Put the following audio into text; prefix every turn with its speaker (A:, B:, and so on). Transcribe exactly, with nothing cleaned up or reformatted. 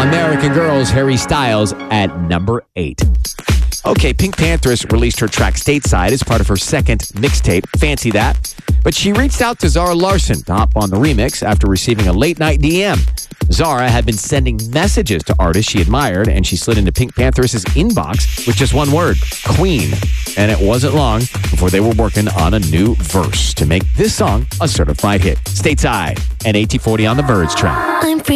A: American Girl's Harry Styles at number eight. Okay, Pink Panthers released her track Stateside as part of her second mixtape, Fancy That. But she reached out to Zara Larsson to hop on the remix after receiving a late-night D M. Zara had been sending messages to artists she admired, and she slid into Pink Panthers' inbox with just one word, Queen. And it wasn't long before they were working on a new verse to make this song a certified hit. Stateside and eighteen forty on the Birds track.
B: I'm free.